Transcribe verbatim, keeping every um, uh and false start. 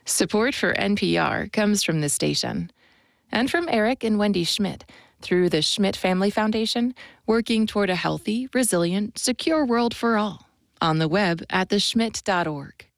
Support for N P R comes from this station and from Eric and Wendy Schmidt through the Schmidt Family Foundation, working toward a healthy, resilient, secure world for all. On the web at the schmidt dot org.